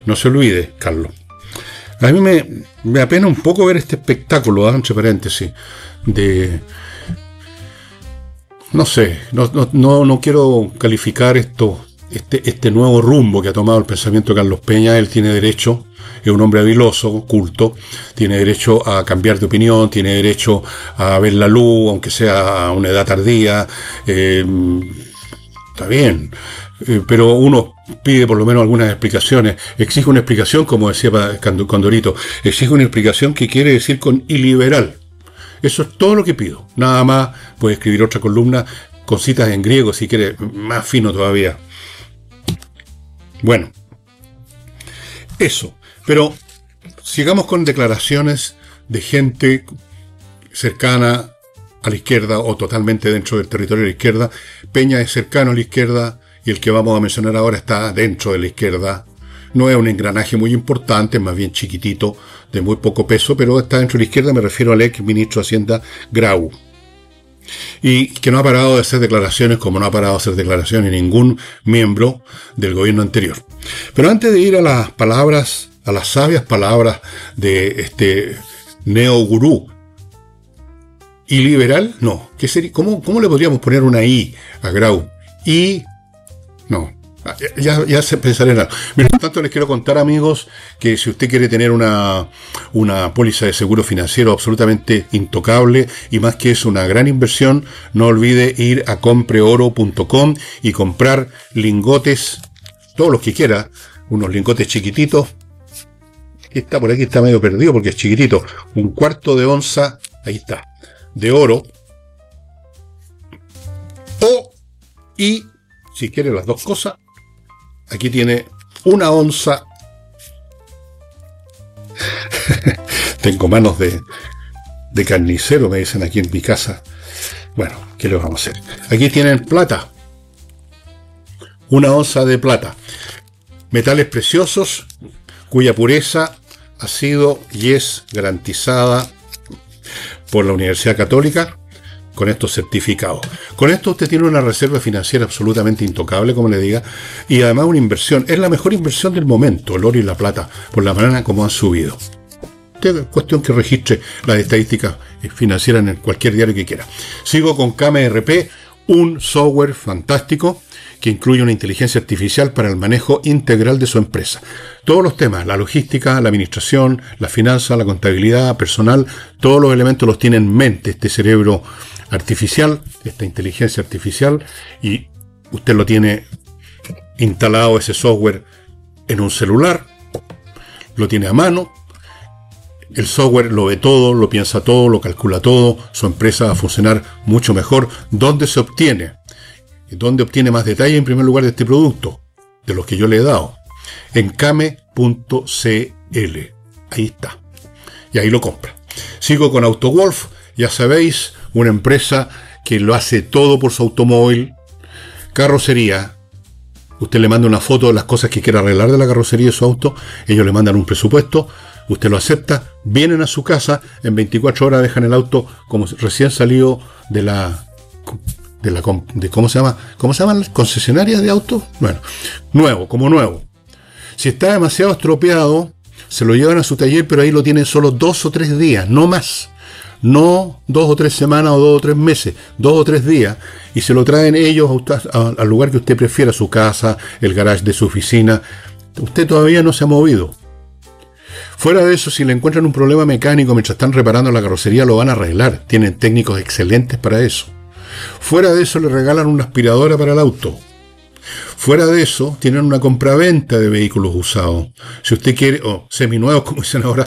No se olvide, Carlos. A mí me apena un poco ver este espectáculo, entre paréntesis, de... No sé, no quiero calificar este nuevo rumbo que ha tomado el pensamiento de Carlos Peña. Él tiene derecho, es un hombre habiloso, culto, tiene derecho a cambiar de opinión, tiene derecho a ver la luz, aunque sea a una edad tardía. Está bien, pero uno pide por lo menos algunas explicaciones. Exige una explicación, como decía Condorito, exige una explicación que quiere decir con iliberal. Eso es todo lo que pido. Nada más. Puede escribir otra columna con citas en griego si quiere, más fino todavía. Bueno, eso. Pero sigamos con declaraciones de gente cercana a la izquierda o totalmente dentro del territorio de la izquierda. Peña es cercano a la izquierda y el que vamos a mencionar ahora está dentro de la izquierda. No es un engranaje muy importante, más bien chiquitito, de muy poco peso, pero está dentro de la izquierda. Me refiero al ex ministro de Hacienda, Grau. Y que no ha parado de hacer declaraciones como no ha parado de hacer declaraciones ningún miembro del gobierno anterior. Pero antes de ir a las palabras, a las sabias palabras de este neogurú y liberal, no. ¿Qué sería? ¿Cómo le podríamos poner una I a Grau? Y no. Ya se pensaré en algo. Mientras tanto, les quiero contar, amigos, que si usted quiere tener una póliza de seguro financiero absolutamente intocable y más que eso, una gran inversión, no olvide ir a compreoro.com y comprar lingotes, todos los que quiera, unos lingotes chiquititos. Por aquí está medio perdido porque es chiquitito. 1/4 de onza, ahí está, de oro. Y si quiere las dos cosas, aquí tiene 1 onza. Tengo manos de carnicero, me dicen aquí en mi casa. Bueno, ¿qué le vamos a hacer? Aquí tienen plata. 1 onza de plata. Metales preciosos, cuya pureza ha sido y es garantizada por la Universidad Católica con estos certificados. Con esto usted tiene una reserva financiera absolutamente intocable, como le diga, y además una inversión. Es la mejor inversión del momento, el oro y la plata, por la manera como han subido. Usted, cuestión que registre las estadísticas financieras en cualquier diario que quiera. Sigo con KMRP, un software fantástico que incluye una inteligencia artificial para el manejo integral de su empresa. Todos los temas, la logística, la administración, la finanza, la contabilidad, personal, todos los elementos los tiene en mente este cerebro artificial, esta inteligencia artificial, y usted lo tiene instalado, ese software, en un celular, lo tiene a mano. El software lo ve todo, lo piensa todo, lo calcula todo, su empresa va a funcionar mucho mejor. ¿Dónde se obtiene? ¿Dónde obtiene más detalle en primer lugar de este producto? De los que yo le he dado. En kame.cl. Ahí está. Y ahí lo compra. Sigo con AutoWolf. Ya sabéis, una empresa que lo hace todo por su automóvil. Carrocería. Usted le manda una foto de las cosas que quiere arreglar de la carrocería de su auto. Ellos le mandan un presupuesto. Usted lo acepta. Vienen a su casa. En 24 horas dejan el auto como recién salido de ¿cómo se llaman las concesionarias de autos? Bueno, como nuevo. Si está demasiado estropeado, se lo llevan a su taller, pero ahí lo tienen solo 2 o 3 días, no más. No 2 o 3 semanas o 2 o 3 meses, 2 o 3 días, y se lo traen ellos al lugar que usted prefiera, su casa, el garage de su oficina. Usted todavía no se ha movido. Fuera de eso, si le encuentran un problema mecánico mientras están reparando la carrocería, lo van a arreglar. Tienen técnicos excelentes para eso. Fuera de eso, le regalan una aspiradora para el auto. Fuera de eso, tienen una compraventa de vehículos usados. Si usted quiere, seminuevos, como dicen ahora,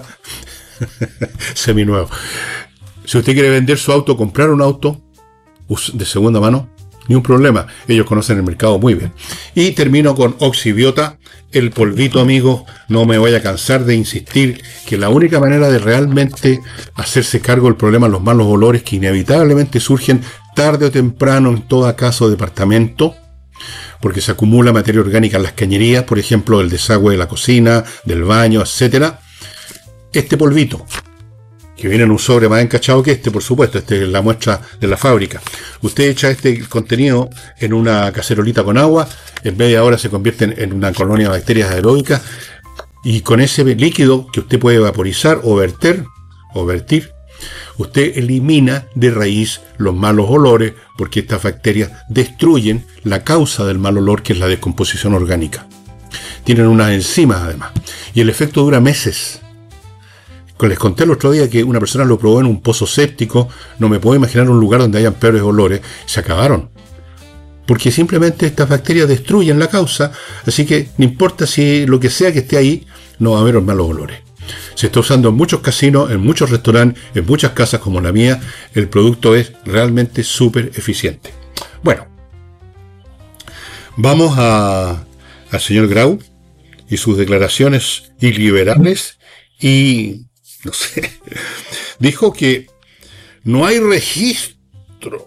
seminuevos. Si usted quiere vender su auto, comprar un auto de segunda mano, ni un problema. Ellos conocen el mercado muy bien. Y termino con Oxibiota, el polvito, amigo. No me voy a cansar de insistir que la única manera de realmente hacerse cargo del problema, los malos olores que inevitablemente surgen tarde o temprano en todo caso de departamento, porque se acumula materia orgánica en las cañerías, por ejemplo, el desagüe de la cocina, del baño, etcétera. Este polvito, que viene en un sobre más encachado que por supuesto, es la muestra de la fábrica. Usted echa este contenido en una cacerolita con agua, en media hora se convierte en una colonia de bacterias aeróbicas. Y con ese líquido que usted puede vaporizar o vertir, usted elimina de raíz los malos olores, porque estas bacterias destruyen la causa del mal olor, que es la descomposición orgánica. Tienen unas enzimas además. Y el efecto dura meses. Les conté el otro día que una persona lo probó en un pozo séptico. No me puedo imaginar un lugar donde hayan peores olores. Se acabaron. Porque simplemente estas bacterias destruyen la causa. Así que no importa si lo que sea que esté ahí, no va a haber malos olores. Se está usando en muchos casinos, en muchos restaurantes, en muchas casas como la mía. El producto es realmente súper eficiente. Bueno, vamos al señor Grau y sus declaraciones iliberales y, no sé, dijo que no hay registro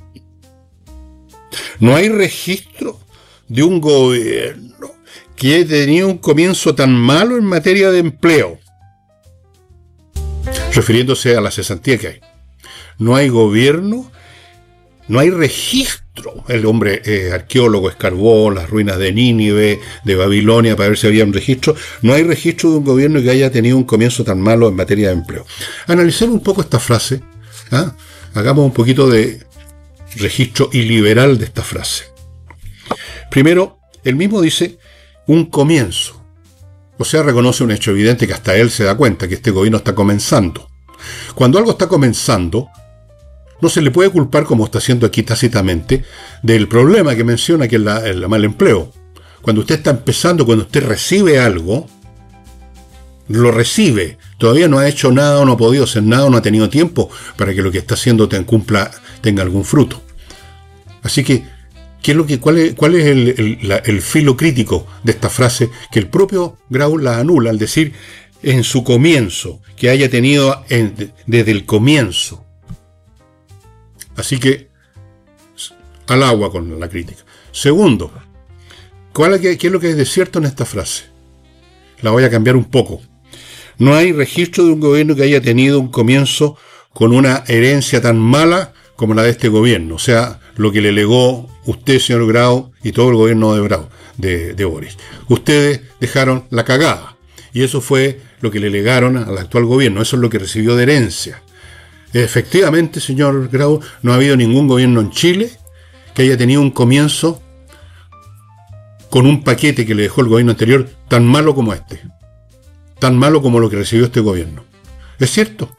de un gobierno que haya tenido un comienzo tan malo en materia de empleo, refiriéndose a la cesantía que hay. No hay gobierno, no hay registro. El hombre arqueólogo escarbó las ruinas de Nínive, de Babilonia, para ver si había un registro. No hay registro de un gobierno que haya tenido un comienzo tan malo en materia de empleo. Analicemos un poco esta frase. Hagamos un poquito de registro iliberal de esta frase. Primero, él mismo dice un comienzo. O sea, reconoce un hecho evidente que hasta él se da cuenta, que este gobierno está comenzando. Cuando algo está comenzando, no se le puede culpar, como está haciendo aquí tácitamente, del problema que menciona, que es el mal empleo. Cuando usted está empezando, cuando usted recibe algo, lo recibe, todavía no ha hecho nada, o no ha podido hacer nada, o no ha tenido tiempo para que lo que está haciendo tenga algún fruto. Así que, ¿cuál es el filo crítico de esta frase? Que el propio Grau la anula al decir en su comienzo, que haya tenido desde el comienzo. Así que, al agua con la crítica. Segundo, ¿qué es lo que es de cierto en esta frase? La voy a cambiar un poco. No hay registro de un gobierno que haya tenido un comienzo con una herencia tan mala como la de este gobierno. O sea, lo que le legó usted, señor Grau, y todo el gobierno de Boris. Ustedes dejaron la cagada. Y eso fue lo que le legaron al actual gobierno. Eso es lo que recibió de herencia. Efectivamente, señor Grau, no ha habido ningún gobierno en Chile que haya tenido un comienzo con un paquete que le dejó el gobierno anterior tan malo como este. Tan malo como lo que recibió este gobierno. ¿Es cierto?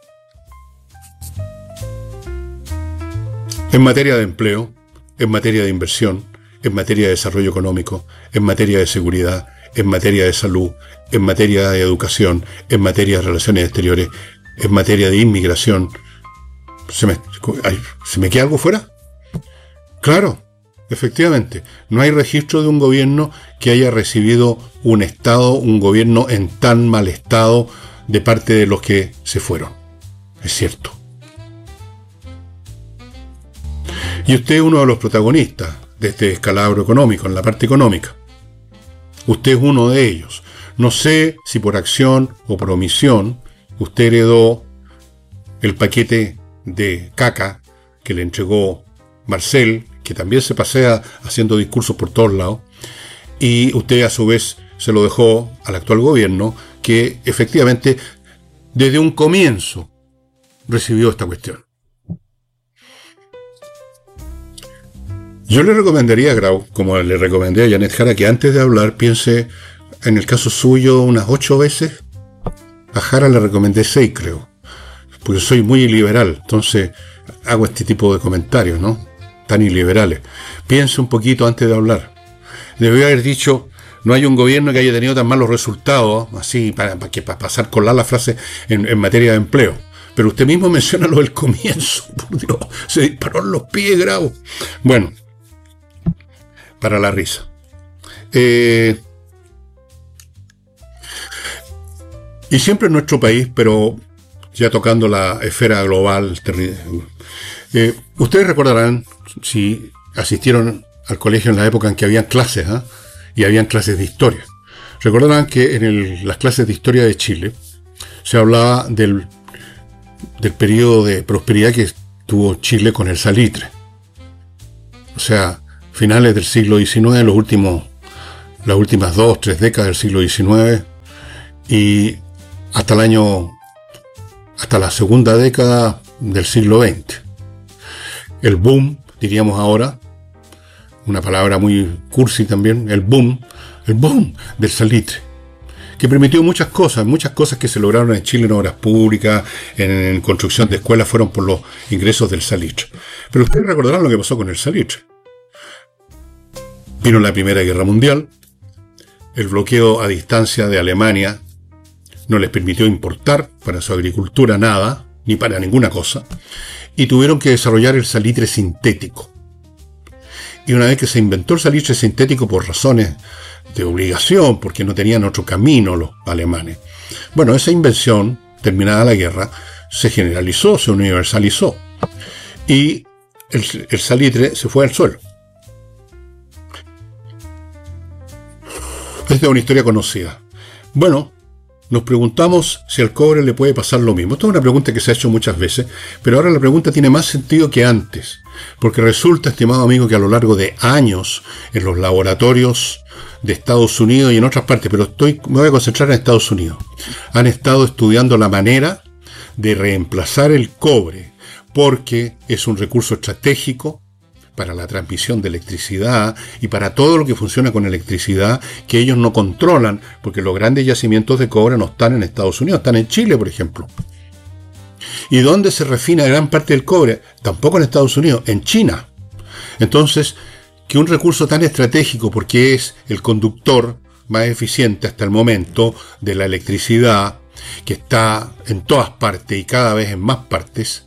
En materia de empleo, en materia de inversión, en materia de desarrollo económico, en materia de seguridad, en materia de salud, en materia de educación, en materia de relaciones exteriores, en materia de inmigración. ¿Se me queda algo fuera? Claro, efectivamente. No hay registro de un gobierno que haya recibido un gobierno en tan mal estado de parte de los que se fueron. Es cierto. Y usted es uno de los protagonistas de este descalabro económico, en la parte económica. Usted es uno de ellos. No sé si por acción o por omisión usted heredó el paquete de caca que le entregó Marcel, que también se pasea haciendo discursos por todos lados, y usted a su vez se lo dejó al actual gobierno, que efectivamente desde un comienzo recibió esta cuestión. Yo le recomendaría a Grau, como le recomendé a Janet Jara, que antes de hablar piense en el caso suyo unas 8 veces. A Jara le recomendé 6, creo, porque soy muy liberal, entonces hago este tipo de comentarios, ¿no? Tan iliberales. Piense un poquito antes de hablar. Debió haber dicho, no hay un gobierno que haya tenido tan malos resultados, así, para pasar colar la frase en materia de empleo. Pero usted mismo menciona lo del comienzo, por Dios, se disparó en los pies, Grau. Bueno, para la risa. Y siempre en nuestro país, pero ya tocando la esfera global, ustedes recordarán, si asistieron al colegio en la época en que habían clases, y habían clases de historia. Recordarán que en las clases de historia de Chile se hablaba del periodo de prosperidad que tuvo Chile con el salitre. O sea, finales del siglo XIX, las últimas 2-3 décadas del siglo XIX, y hasta la segunda década del siglo XX. El boom, diríamos ahora, una palabra muy cursi también, el boom del salitre, que permitió muchas cosas que se lograron en Chile en obras públicas, en construcción de escuelas, fueron por los ingresos del salitre. Pero ustedes recordarán lo que pasó con el salitre. Vino la Primera Guerra Mundial, el bloqueo a distancia de Alemania no les permitió importar para su agricultura nada, ni para ninguna cosa, y tuvieron que desarrollar el salitre sintético. Y una vez que se inventó el salitre sintético por razones de obligación, porque no tenían otro camino los alemanes, bueno, esa invención, terminada la guerra, se generalizó, se universalizó, y el salitre se fue al suelo. Esta es una historia conocida. Bueno, nos preguntamos si al cobre le puede pasar lo mismo. Esta es una pregunta que se ha hecho muchas veces, pero ahora la pregunta tiene más sentido que antes, porque resulta, estimado amigo, que a lo largo de años en los laboratorios de Estados Unidos y en otras partes, pero me voy a concentrar en Estados Unidos, han estado estudiando la manera de reemplazar el cobre, porque es un recurso estratégico para la transmisión de electricidad y para todo lo que funciona con electricidad que ellos no controlan, porque los grandes yacimientos de cobre no están en Estados Unidos, están en Chile, por ejemplo. ¿Y dónde se refina gran parte del cobre? Tampoco en Estados Unidos, en China. Entonces, que un recurso tan estratégico, porque es el conductor más eficiente hasta el momento de la electricidad, que está en todas partes y cada vez en más partes,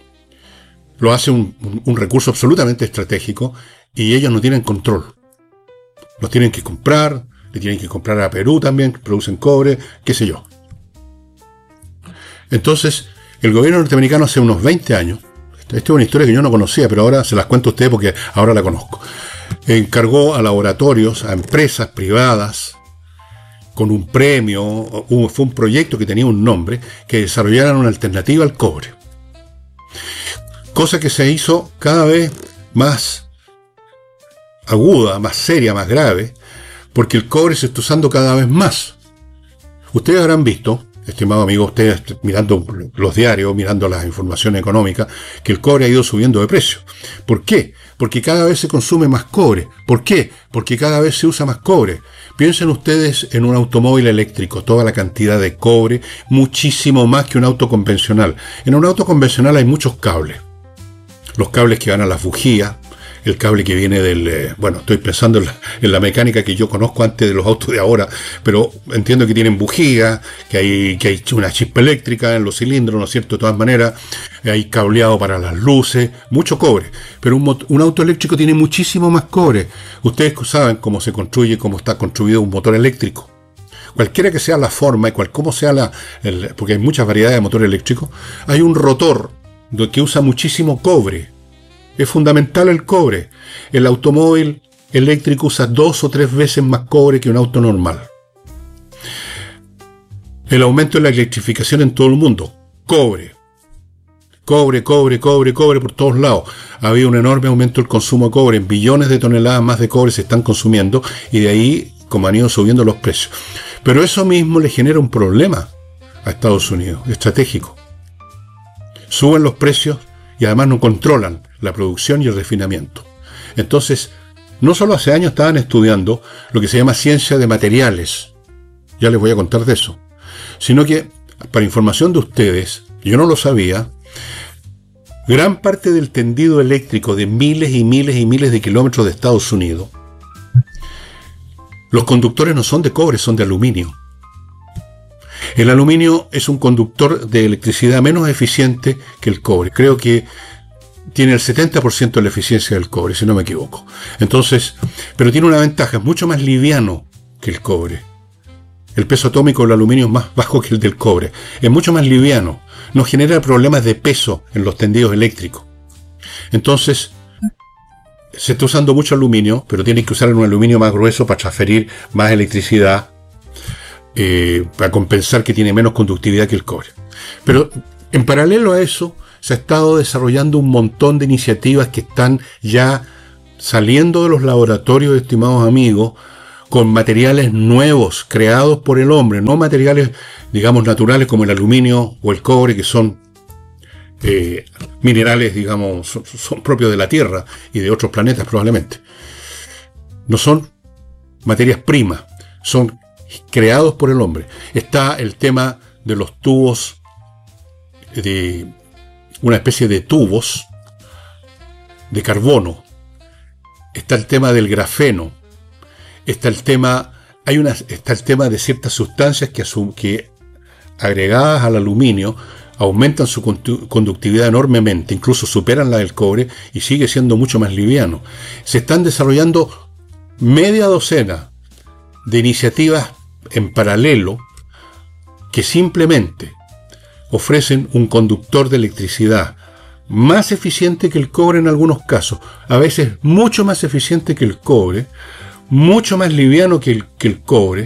lo hace un recurso absolutamente estratégico y ellos no tienen control. Los tienen que comprar, le tienen que comprar a Perú también, que producen cobre, qué sé yo. Entonces, el gobierno norteamericano hace unos 20 años, esta es una historia que yo no conocía, pero ahora se las cuento a ustedes porque ahora la conozco, encargó a laboratorios, a empresas privadas, con un premio, fue un proyecto que tenía un nombre, que desarrollaran una alternativa al cobre. Cosa que se hizo cada vez más aguda, más seria, más grave, porque el cobre se está usando cada vez más. Ustedes habrán visto, estimado amigo, ustedes mirando los diarios, mirando las informaciones económicas, que el cobre ha ido subiendo de precio. ¿Por qué? Porque cada vez se consume más cobre. ¿Por qué? Porque cada vez se usa más cobre. Piensen ustedes en un automóvil eléctrico, toda la cantidad de cobre, muchísimo más que un auto convencional. En un auto convencional hay muchos cables. Los cables que van a las bujías, el cable que viene del... bueno, estoy pensando en la mecánica que yo conozco antes de los autos de ahora, pero entiendo que tienen bujías, que hay una chispa eléctrica en los cilindros, ¿no es cierto? De todas maneras, hay cableado para las luces, mucho cobre. Pero un auto eléctrico tiene muchísimo más cobre. Ustedes saben cómo se construye, cómo está construido un motor eléctrico. Cualquiera que sea la forma y cómo sea porque hay muchas variedades de motor eléctrico, hay un rotor que usa muchísimo cobre. Es fundamental el cobre. El automóvil eléctrico usa 2 o 3 veces más cobre que un auto normal. El aumento de la electrificación en todo el mundo. Cobre. Cobre por todos lados. Ha habido un enorme aumento del consumo de cobre. Billones de toneladas más de cobre se están consumiendo y de ahí como han ido subiendo los precios. Pero eso mismo le genera un problema a Estados Unidos, estratégico. Suben los precios y además no controlan la producción y el refinamiento. Entonces, no solo hace años estaban estudiando lo que se llama ciencia de materiales, ya les voy a contar de eso, sino que, para información de ustedes, yo no lo sabía, gran parte del tendido eléctrico de miles y miles y miles de kilómetros de Estados Unidos, los conductores no son de cobre, son de aluminio. El aluminio es un conductor de electricidad menos eficiente que el cobre. Creo que tiene el 70% de la eficiencia del cobre, si no me equivoco. Entonces, pero tiene una ventaja, es mucho más liviano que el cobre. El peso atómico del aluminio es más bajo que el del cobre. Es mucho más liviano. No genera problemas de peso en los tendidos eléctricos. Entonces, se está usando mucho aluminio, pero tiene que usar un aluminio más grueso para transferir más electricidad, para compensar que tiene menos conductividad que el cobre. Pero en paralelo a eso se ha estado desarrollando un montón de iniciativas que están ya saliendo de los laboratorios, estimados amigos, con materiales nuevos, creados por el hombre, no materiales, digamos, naturales como el aluminio o el cobre, que son minerales, digamos, son propios de la Tierra y de otros planetas probablemente. No son materias primas, son creados por el hombre. Está el tema de los tubos, de una especie de tubos de carbono. Está el tema del grafeno. Está el tema de ciertas sustancias que agregadas al aluminio aumentan su conductividad enormemente, incluso superan la del cobre y sigue siendo mucho más liviano. Se están desarrollando media docena de iniciativas en paralelo que simplemente ofrecen un conductor de electricidad más eficiente que el cobre en algunos casos, a veces mucho más eficiente que el cobre, mucho más liviano que el cobre,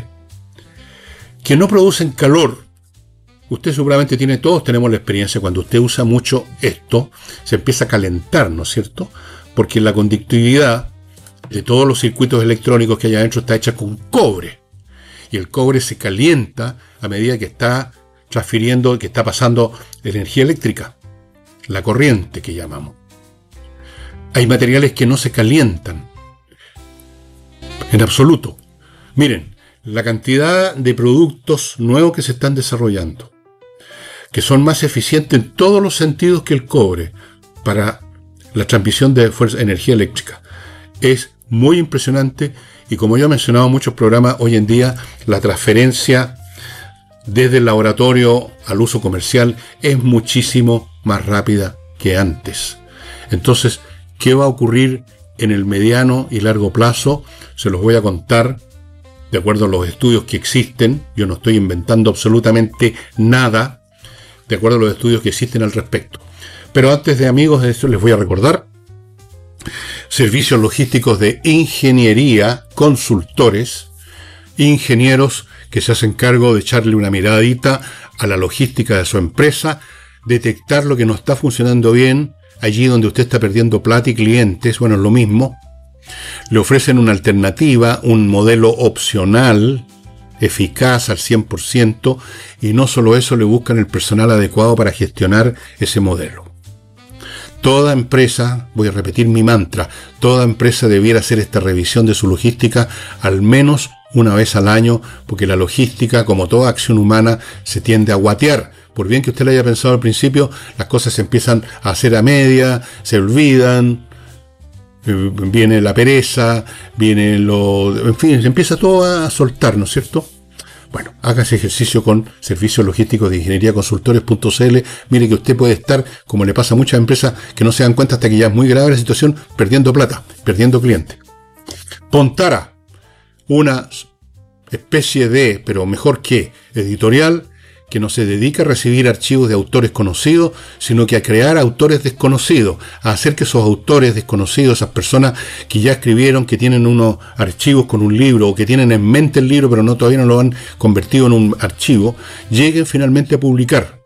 que no producen calor. Usted seguramente todos tenemos la experiencia, cuando usted usa mucho esto, se empieza a calentar, ¿no es cierto? Porque la conductividad de todos los circuitos electrónicos que hay adentro está hecha con cobre. Y el cobre se calienta a medida que está transfiriendo, que está pasando energía eléctrica, la corriente que llamamos. Hay materiales que no se calientan en absoluto. Miren, la cantidad de productos nuevos que se están desarrollando, que son más eficientes en todos los sentidos que el cobre para la transmisión de energía eléctrica, es muy impresionante. Y como yo he mencionado en muchos programas, hoy en día la transferencia desde el laboratorio al uso comercial es muchísimo más rápida que antes. Entonces, ¿qué va a ocurrir en el mediano y largo plazo? Se los voy a contar de acuerdo a los estudios que existen. Yo no estoy inventando absolutamente nada, de acuerdo a los estudios que existen al respecto. Pero antes de, amigos, de eso les voy a recordar: servicios logísticos de ingeniería, consultores, ingenieros que se hacen cargo de echarle una miradita a la logística de su empresa, detectar lo que no está funcionando bien, allí donde usted está perdiendo plata y clientes. Bueno, es lo mismo. Le ofrecen una alternativa, un modelo opcional, eficaz al 100%, y no solo eso, le buscan el personal adecuado para gestionar ese modelo. Toda empresa, voy a repetir mi mantra, toda empresa debiera hacer esta revisión de su logística al menos una vez al año, porque la logística, como toda acción humana, se tiende a guatear. Por bien que usted lo haya pensado al principio, las cosas se empiezan a hacer a media, se olvidan, viene la pereza, en fin, se empieza todo a soltar, ¿no es cierto? Bueno, haga ese ejercicio con Servicios Logísticos de Ingeniería Consultores.cl. Mire que usted puede estar, como le pasa a muchas empresas, que no se dan cuenta hasta que ya es muy grave la situación, perdiendo plata, perdiendo clientes. Pontara, una especie de, pero mejor que, editorial, que no se dedica a recibir archivos de autores conocidos, sino que a crear autores desconocidos, a hacer que esos autores desconocidos, esas personas que ya escribieron, que tienen unos archivos con un libro, o que tienen en mente el libro, pero todavía no lo han convertido en un archivo, lleguen finalmente a publicar.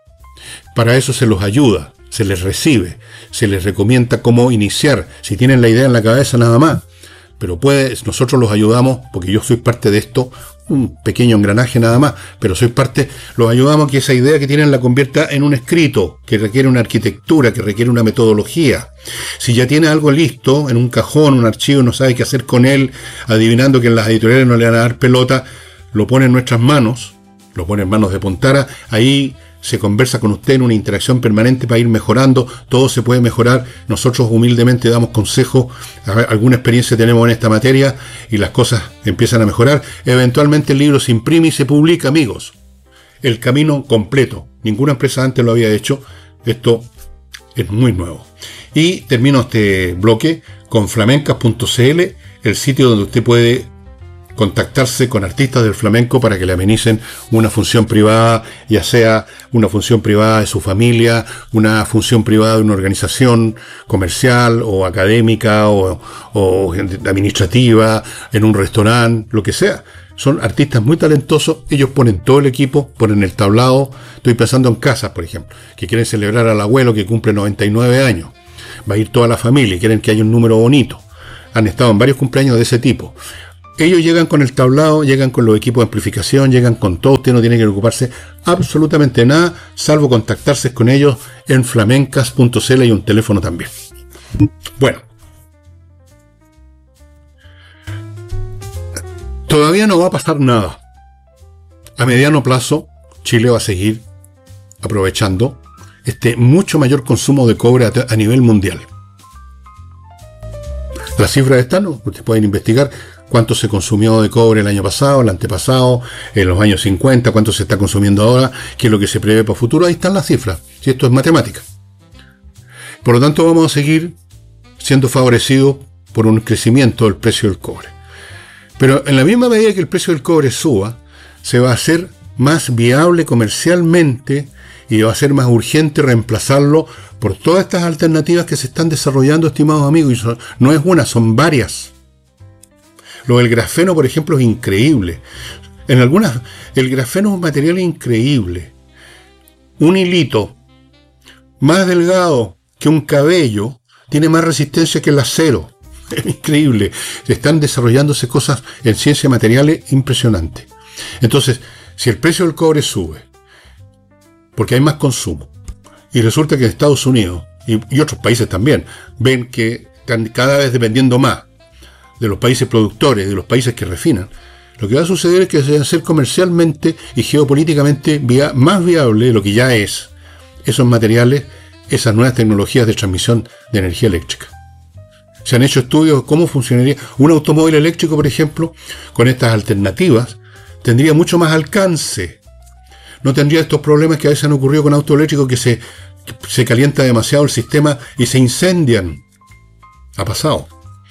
Para eso se los ayuda, se les recibe, se les recomienda cómo iniciar, si tienen la idea en la cabeza nada más. Pero nosotros los ayudamos, porque yo soy parte de esto, un pequeño engranaje nada más, pero soy parte, los ayudamos a que esa idea que tienen la convierta en un escrito, que requiere una arquitectura, que requiere una metodología. Si ya tiene algo listo, en un cajón, un archivo, no sabe qué hacer con él, adivinando que en las editoriales no le van a dar pelota, lo pone en nuestras manos, lo pone en manos de Pontara, ahí se conversa con usted en una interacción permanente para ir mejorando, todo se puede mejorar. Nosotros humildemente damos consejos, alguna experiencia tenemos en esta materia y las cosas empiezan a mejorar. Eventualmente el libro se imprime y se publica, amigos. El camino completo. Ninguna empresa antes lo había hecho. Esto es muy nuevo. Y termino este bloque con flamencas.cl, el sitio donde usted puede contactarse con artistas del flamenco para que le amenicen una función privada, ya sea una función privada de su familia, una función privada de una organización comercial o académica o administrativa, en un restaurante, lo que sea. Son artistas muy talentosos, ellos ponen todo el equipo, ponen el tablado. Estoy pensando en casas, por ejemplo, que quieren celebrar al abuelo que cumple 99 años. Va a ir toda la familia y quieren que haya un número bonito. Han estado en varios cumpleaños de ese tipo. Ellos llegan con el tablado, llegan con los equipos de amplificación, llegan con todo. Usted no tiene que preocuparse absolutamente de nada, salvo contactarse con ellos en flamencas.cl y un teléfono también. Bueno, todavía no va a pasar nada. A mediano plazo, Chile va a seguir aprovechando este mucho mayor consumo de cobre a nivel mundial. Las cifras están, ¿no? Ustedes pueden investigar cuánto se consumió de cobre el año pasado, el antepasado, en los años 50, cuánto se está consumiendo ahora, qué es lo que se prevé para el futuro. Ahí están las cifras. Si esto es matemática. Por lo tanto, vamos a seguir siendo favorecidos por un crecimiento del precio del cobre. Pero en la misma medida que el precio del cobre suba, se va a hacer más viable comercialmente y va a ser más urgente reemplazarlo por todas estas alternativas que se están desarrollando, estimados amigos. Y no es una, son varias. Lo del grafeno, por ejemplo, es increíble. El grafeno es un material increíble. Un hilito más delgado que un cabello tiene más resistencia que el acero. Es increíble. Están desarrollándose cosas en ciencia materiales impresionantes. Entonces, si el precio del cobre sube, porque hay más consumo, y resulta que en Estados Unidos y otros países también ven que están cada vez dependiendo más de los países productores, de los países que refinan, lo que va a suceder es que se va a hacer comercialmente y geopolíticamente más viable de lo que ya es esos materiales, esas nuevas tecnologías de transmisión de energía eléctrica. Se han hecho estudios de cómo funcionaría un automóvil eléctrico, por ejemplo, con estas alternativas. Tendría mucho más alcance. No tendría estos problemas que a veces han ocurrido con autos eléctricos, que se calienta demasiado el sistema y se incendian. Ha pasado.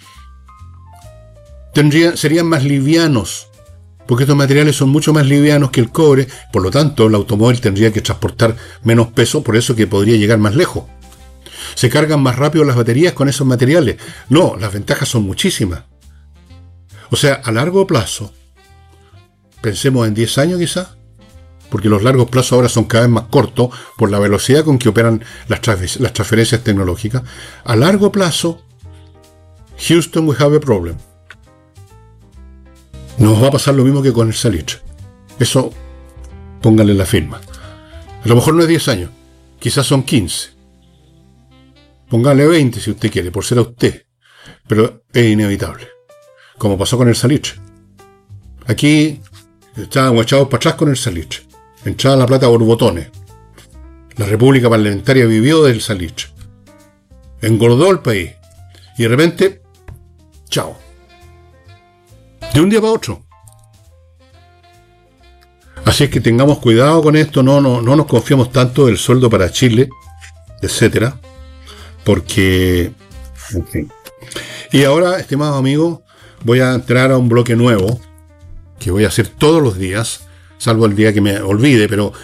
Serían más livianos, porque estos materiales son mucho más livianos que el cobre. Por lo tanto, el automóvil tendría que transportar menos peso, por eso que podría llegar más lejos. Se cargan más rápido las baterías con esos materiales. No, las ventajas son muchísimas. O sea, a largo plazo, pensemos en 10 años quizás, porque los largos plazos ahora son cada vez más cortos por la velocidad con que operan las transferencias tecnológicas. A largo plazo, Houston, we have a problem. Nos va a pasar lo mismo que con el salitre. Eso, póngale la firma. A lo mejor no es 10 años, quizás son 15. Póngale 20 si usted quiere, por ser a usted. Pero es inevitable. Como pasó con el salitre. Aquí estábamos echados para atrás con el salitre. Entraba la plata por botones. La República Parlamentaria vivió del salitre. Engordó el país. Y de repente, chao. De un día para otro. Así es que tengamos cuidado con esto. No nos confiemos tanto del sueldo para Chile, etcétera. Porque, en fin. Y ahora, estimados amigos, voy a entrar a un bloque nuevo que voy a hacer todos los días, salvo el día que me olvide, pero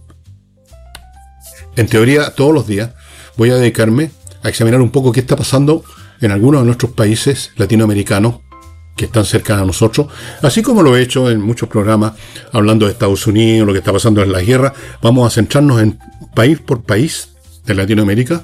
en teoría todos los días voy a dedicarme a examinar un poco qué está pasando en algunos de nuestros países latinoamericanos que están cercanos a nosotros, así como lo he hecho en muchos programas hablando de Estados Unidos, lo que está pasando en la guerra. Vamos a centrarnos en país por país de Latinoamérica,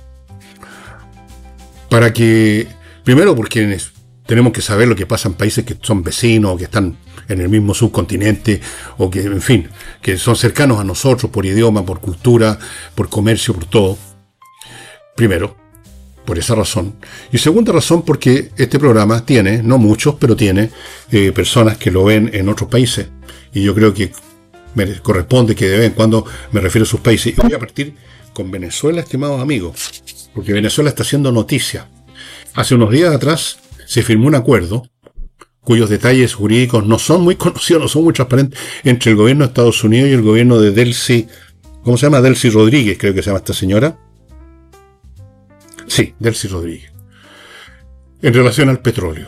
para que, primero porque tenemos que saber lo que pasa en países que son vecinos o que están en el mismo subcontinente o que, en fin, que son cercanos a nosotros por idioma, por cultura, por comercio, por todo. Primero, por esa razón. Y segunda razón, porque este programa tiene, no muchos, pero tiene personas que lo ven en otros países. Y yo creo que me corresponde que de vez en cuando me refiero a sus países. Y voy a partir con Venezuela, estimados amigos, porque Venezuela está haciendo noticia. Hace unos días atrás se firmó un acuerdo cuyos detalles jurídicos no son muy conocidos, no son muy transparentes, entre el gobierno de Estados Unidos y el gobierno de Delcy, ¿cómo se llama? Delcy Rodríguez, creo que se llama esta señora. Sí, Delcy Rodríguez. En relación al petróleo.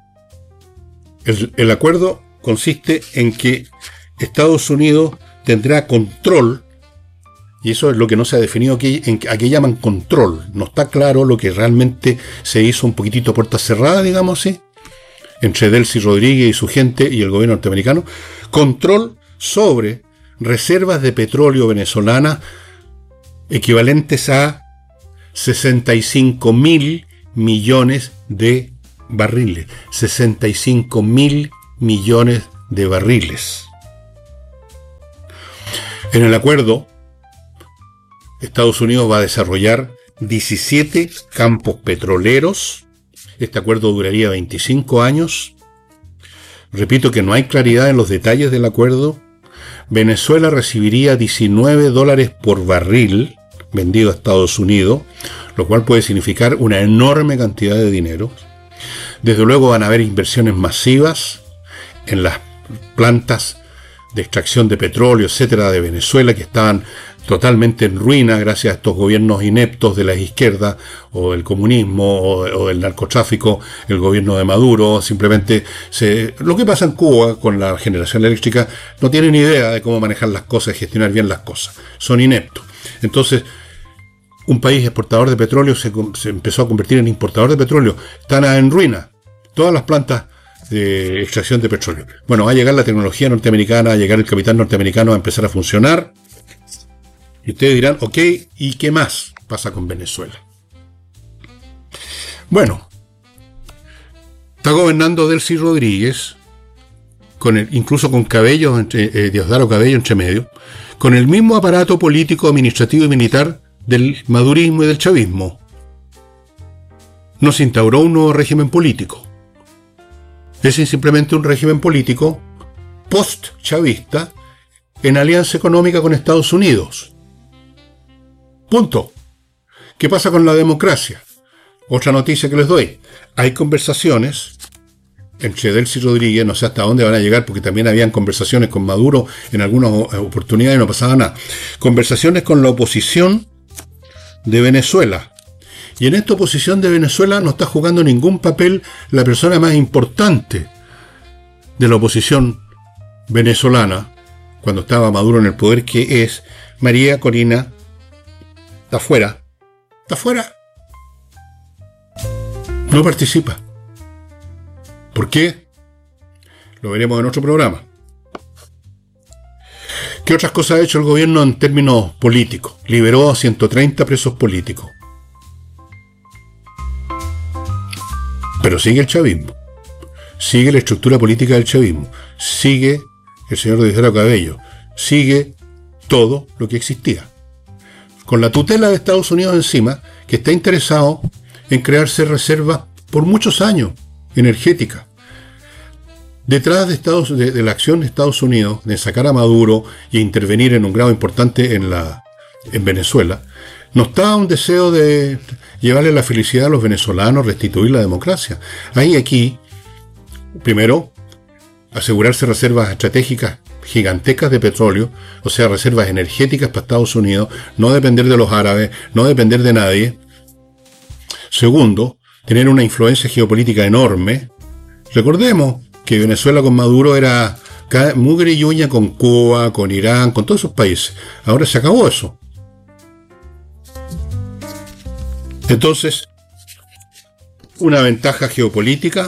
El acuerdo consiste en que Estados Unidos tendrá control, y eso es lo que no se ha definido aquí, a qué llaman control. No está claro lo que realmente se hizo un poquitito a puerta cerrada, digamos así, entre Delcy Rodríguez y su gente y el gobierno norteamericano. Control sobre reservas de petróleo venezolanas equivalentes a 65.000 millones de barriles, 65.000 millones de barriles. En el acuerdo, Estados Unidos va a desarrollar 17 campos petroleros. Este acuerdo duraría 25 años. Repito que no hay claridad en los detalles del acuerdo. Venezuela recibiría $19 por barril vendido a Estados Unidos, lo cual puede significar una enorme cantidad de dinero. Desde luego van a haber inversiones masivas en las plantas de extracción de petróleo, etcétera, de Venezuela, que estaban totalmente en ruina gracias a estos gobiernos ineptos de la izquierda o del comunismo o del narcotráfico, el gobierno de Maduro. Simplemente lo que pasa en Cuba con la generación eléctrica, no tienen idea de cómo manejar las cosas y gestionar bien las cosas, son ineptos. Entonces, un país exportador de petróleo se empezó a convertir en importador de petróleo. Están en ruina todas las plantas de extracción de petróleo. Bueno, va a llegar la tecnología norteamericana, va a llegar el capital norteamericano a empezar a funcionar. Y ustedes dirán, ok, ¿y qué más pasa con Venezuela? Bueno, está gobernando Delcy Rodríguez, incluso con Cabello, Diosdado Cabello entre medio, con el mismo aparato político, administrativo y militar del madurismo y del chavismo. No se instauró un nuevo régimen político. Es simplemente un régimen político post-chavista en alianza económica con Estados Unidos. Punto. ¿Qué pasa con la democracia? Otra noticia que les doy. Hay conversaciones entre Delcy Rodríguez, no sé hasta dónde van a llegar, porque también habían conversaciones con Maduro en algunas oportunidades y no pasaba nada. Conversaciones con la oposición de Venezuela. Y en esta oposición de Venezuela no está jugando ningún papel la persona más importante de la oposición venezolana, cuando estaba Maduro en el poder, que es María Corina. Está fuera. Está fuera. No participa. ¿Por qué? Lo veremos en otro programa. ¿Qué otras cosas ha hecho el gobierno en términos políticos? Liberó a 130 presos políticos. Pero sigue el chavismo. Sigue la estructura política del chavismo. Sigue el señor Diosdado Cabello. Sigue todo lo que existía. Con la tutela de Estados Unidos encima, que está interesado en crearse reservas por muchos años, energéticas. Detrás de la acción de Estados Unidos de sacar a Maduro y intervenir en un grado importante en Venezuela, no está un deseo de llevarle la felicidad a los venezolanos, restituir la democracia. Hay aquí, primero, asegurarse reservas estratégicas gigantescas de petróleo, o sea, reservas energéticas para Estados Unidos, no depender de los árabes, no depender de nadie. Segundo, tener una influencia geopolítica enorme. Recordemos que Venezuela con Maduro era mugre y uña con Cuba, con Irán, con todos esos países. Ahora se acabó eso. Entonces, una ventaja geopolítica,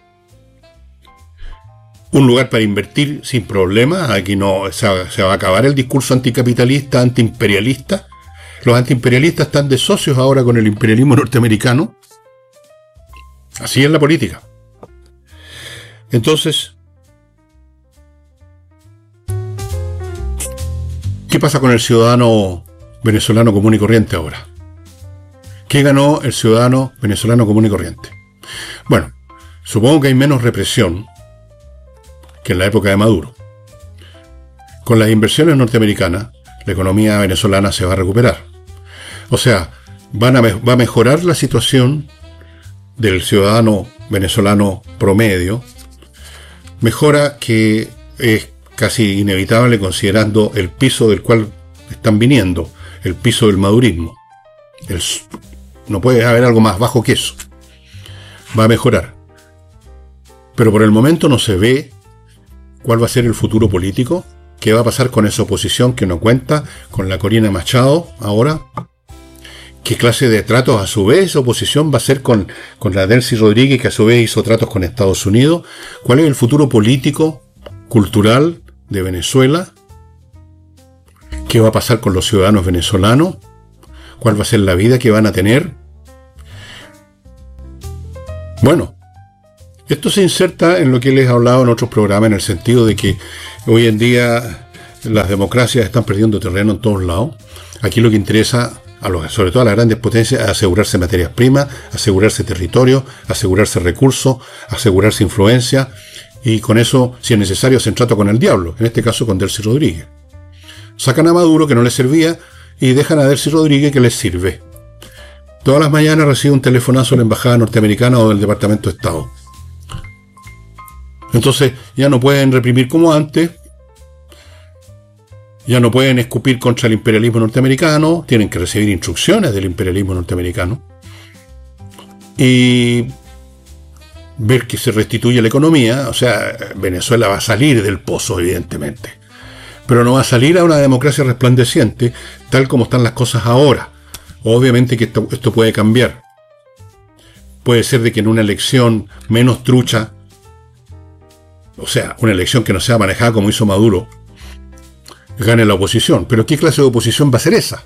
un lugar para invertir sin problemas. Aquí no se va a acabar el discurso anticapitalista, antiimperialista. Los antiimperialistas están de socios ahora con el imperialismo norteamericano. Así es la política. Entonces, ¿qué pasa con el ciudadano venezolano común y corriente ahora? ¿Qué ganó el ciudadano venezolano común y corriente? Bueno, supongo que hay menos represión que en la época de Maduro. Con las inversiones norteamericanas, la economía venezolana se va a recuperar. O sea, va a mejorar la situación del ciudadano venezolano promedio. Mejora que es casi inevitable considerando el piso del cual están viniendo, el piso del madurismo. No puede haber algo más bajo que eso. Va a mejorar. Pero por el momento no se ve cuál va a ser el futuro político, qué va a pasar con esa oposición que no cuenta, con la Corina Machado ahora. ¿Qué clase de tratos a su vez esa oposición va a hacer con la Delcy Rodríguez, que a su vez hizo tratos con Estados Unidos? ¿Cuál es el futuro político, cultural de Venezuela? ¿Qué va a pasar con los ciudadanos venezolanos? ¿Cuál va a ser la vida que van a tener? Bueno, Esto se inserta en lo que les he hablado en otros programas, en el sentido de que hoy en día las democracias están perdiendo terreno en todos lados. Aquí lo que interesa, sobre todo a las grandes potencias, es asegurarse materias primas, asegurarse territorio, asegurarse recursos, asegurarse influencia, y con eso, si es necesario, hacen trato con el diablo, en este caso con Delcy Rodríguez. Sacan a Maduro, que no les servía, y dejan a Delcy Rodríguez, que les sirve. Todas las mañanas recibe un telefonazo de la embajada norteamericana o del Departamento de Estado. Entonces ya no pueden reprimir como antes, ya no pueden escupir contra el imperialismo norteamericano, tienen que recibir instrucciones del imperialismo norteamericano y ver que se restituye la economía. O sea, Venezuela va a salir del pozo, evidentemente, pero no va a salir a una democracia resplandeciente tal como están las cosas ahora. Obviamente que esto puede cambiar. Puede ser de que en una elección menos trucha, o sea, una elección que no sea manejada como hizo Maduro, gane la oposición. Pero ¿qué clase de oposición va a ser esa?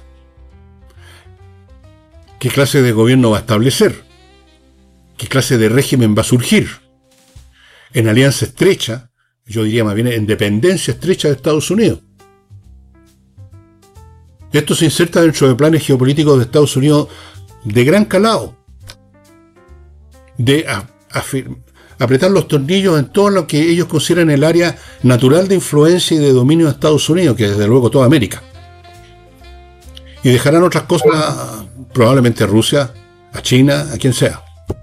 ¿Qué clase de gobierno va a establecer? ¿Qué clase de régimen va a surgir? En alianza estrecha, yo diría más bien en dependencia estrecha de Estados Unidos. Esto se inserta dentro de planes geopolíticos de Estados Unidos de gran calado, de apretar los tornillos en todo lo que ellos consideran el área natural de influencia y de dominio de Estados Unidos, que es desde luego toda América. Y dejarán otras cosas, probablemente a Rusia, a China, a quien sea.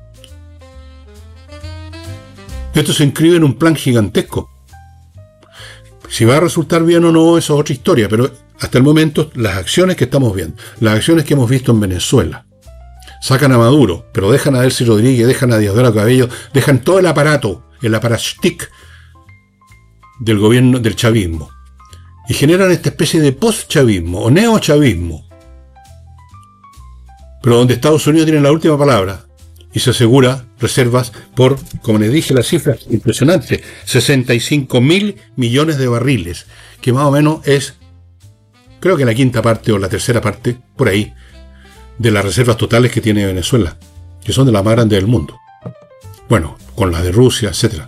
Esto se inscribe en un plan gigantesco. Si va a resultar bien o no, eso es otra historia, pero hasta el momento las acciones que estamos viendo, las acciones que hemos visto en Venezuela, sacan a Maduro, pero dejan a Delcy Rodríguez, dejan a Diosdado Cabello, dejan todo el aparato, el aparashtik del gobierno del chavismo, y generan esta especie de post-chavismo o neo-chavismo, pero donde Estados Unidos tiene la última palabra y se asegura reservas por, como les dije, la cifra impresionante, 65.000 millones de barriles, que más o menos es, creo que la quinta parte o la tercera parte, por ahí, de las reservas totales que tiene Venezuela, que son de las más grandes del mundo. Bueno, con las de Rusia, etc.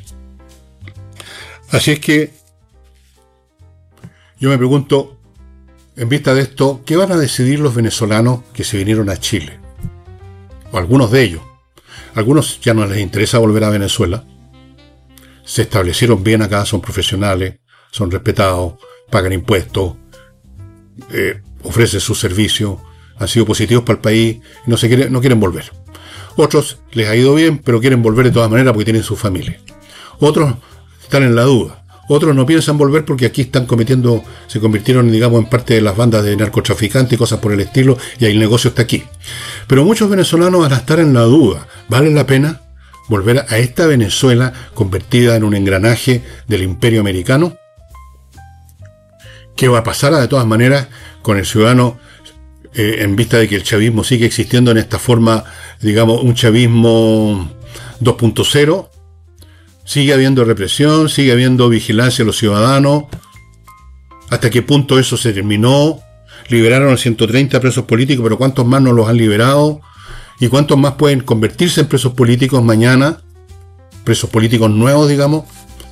Así es que yo me pregunto, en vista de esto, ¿qué van a decidir los venezolanos que se vinieron a Chile? O algunos de ellos. Algunos ya no les interesa volver a Venezuela. Se establecieron bien acá, son profesionales, son respetados, pagan impuestos, ofrecen sus servicios, han sido positivos para el país y no quieren volver. Otros les ha ido bien, pero quieren volver de todas maneras porque tienen su familia. Otros están en la duda. Otros no piensan volver porque aquí se convirtieron, digamos, en parte de las bandas de narcotraficantes y cosas por el estilo, y ahí el negocio está aquí. Pero muchos venezolanos van a estar en la duda. ¿Vale la pena volver a esta Venezuela convertida en un engranaje del imperio americano? ¿Qué va a pasar de todas maneras con el ciudadano en vista de que el chavismo sigue existiendo en esta forma, digamos, un chavismo 2.0? Sigue habiendo represión, sigue habiendo vigilancia a los ciudadanos. ¿Hasta qué punto eso se terminó? Liberaron a 130 presos políticos, pero ¿cuántos más no los han liberado? ¿Y cuántos más pueden convertirse en presos políticos mañana? Presos políticos nuevos, digamos.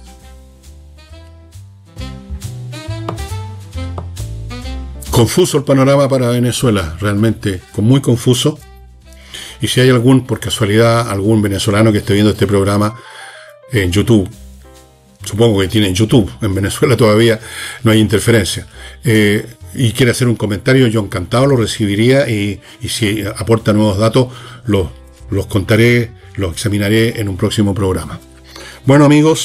Confuso el panorama para Venezuela, realmente, muy confuso. Y si hay por casualidad, algún venezolano que esté viendo este programa en YouTube, supongo que tienen YouTube, en Venezuela todavía no hay interferencia, y quiere hacer un comentario, yo encantado lo recibiría, y si aporta nuevos datos, los contaré, los examinaré en un próximo programa. Bueno, amigos,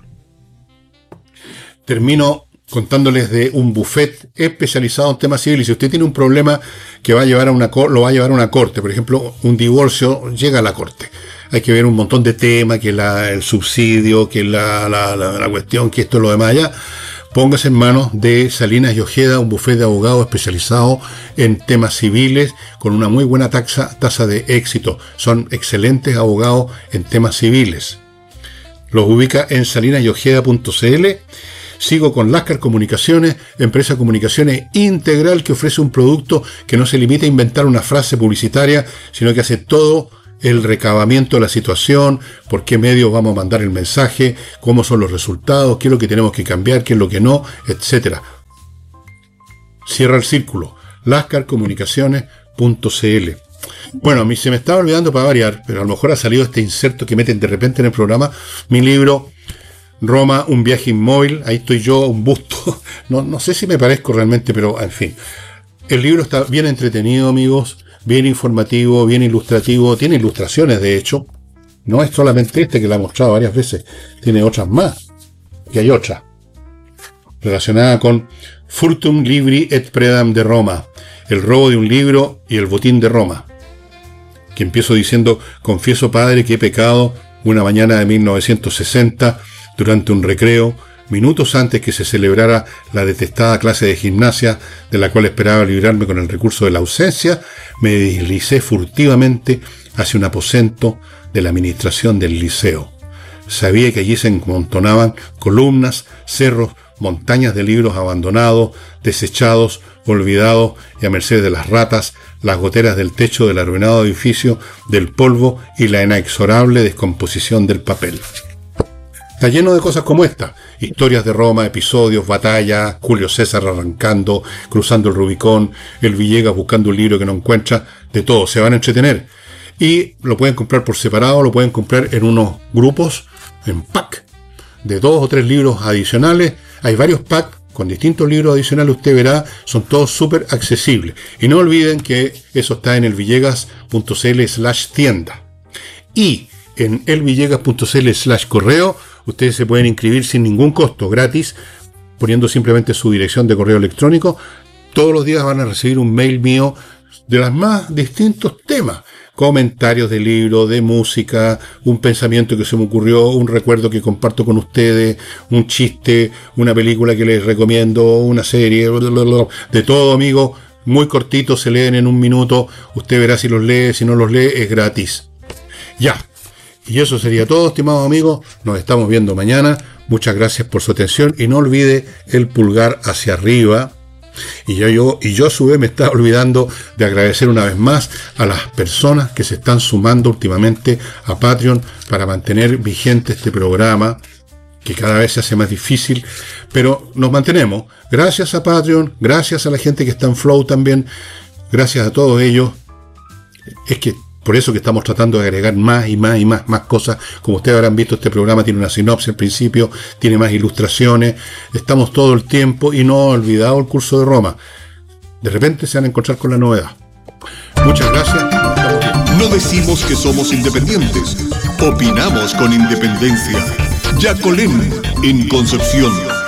termino contándoles de un buffet especializado en temas civiles. Si usted tiene un problema que lo va a llevar a una corte, por ejemplo, un divorcio llega a la corte, hay que ver un montón de temas, que el subsidio, que la cuestión, que esto y lo demás allá. Póngase en manos de Salinas y Ojeda, un bufete de abogados especializado en temas civiles, con una muy buena tasa de éxito. Son excelentes abogados en temas civiles. Los ubica en salinasyojeda.cl. Sigo con Lascar Comunicaciones, empresa de comunicaciones integral que ofrece un producto que no se limita a inventar una frase publicitaria, sino que hace todo el recabamiento de la situación, por qué medios vamos a mandar el mensaje, cómo son los resultados, qué es lo que tenemos que cambiar, qué es lo que no, etc. Cierra el círculo. lascarcomunicaciones.cl. Bueno, a mí se me estaba olvidando para variar, pero a lo mejor ha salido este inserto que meten de repente en el programa, mi libro Roma, un viaje inmóvil. Ahí estoy yo, un busto. No sé si me parezco realmente, pero en fin. El libro está bien entretenido, amigos, bien informativo, bien ilustrativo, tiene ilustraciones, de hecho. No es solamente este que la he mostrado varias veces, tiene otras más, que hay otra, relacionada con Furtum Libri et Predam de Roma, el robo de un libro y el botín de Roma, que empiezo diciendo: confieso, padre, que he pecado una mañana de 1960, durante un recreo, minutos antes que se celebrara la detestada clase de gimnasia, de la cual esperaba librarme con el recurso de la ausencia, me deslicé furtivamente hacia un aposento de la administración del liceo. Sabía que allí se amontonaban columnas, cerros, montañas de libros abandonados, desechados, olvidados y a merced de las ratas, las goteras del techo del arruinado edificio, del polvo y la inexorable descomposición del papel. Está lleno de cosas como esta: historias de Roma, episodios, batallas, Julio César arrancando, cruzando el Rubicón, el Villegas buscando un libro que no encuentra, de todo. Se van a entretener. Y lo pueden comprar por separado, lo pueden comprar en unos grupos, en pack, de 2 o 3 libros adicionales. Hay varios packs con distintos libros adicionales, usted verá, son todos súper accesibles. Y no olviden que eso está en elvillegas.cl/tienda. Y en elvillegas.cl/correo, ustedes se pueden inscribir sin ningún costo, gratis, poniendo simplemente su dirección de correo electrónico. Todos los días van a recibir un mail mío de los más distintos temas: comentarios de libros, de música, un pensamiento que se me ocurrió, un recuerdo que comparto con ustedes, un chiste, una película que les recomiendo, una serie, de todo, amigo, muy cortito, se leen en un minuto, usted verá si los lee, si no los lee, es gratis. Ya. Y eso sería todo, estimados amigos. Nos estamos viendo mañana. Muchas gracias por su atención. Y no olvide el pulgar hacia arriba. Y yo a su vez me estaba olvidando de agradecer una vez más a las personas que se están sumando últimamente a Patreon para mantener vigente este programa, que cada vez se hace más difícil, pero nos mantenemos. Gracias a Patreon, gracias a la gente que está en Flow también, gracias a todos ellos. Es que por eso que estamos tratando de agregar más y más cosas. Como ustedes habrán visto, este programa tiene una sinopsis al principio, tiene más ilustraciones, estamos todo el tiempo, y no he olvidado el curso de Roma. De repente se van a encontrar con la novedad. Muchas gracias. No decimos que somos independientes, opinamos con independencia. Yacolén, en Concepción.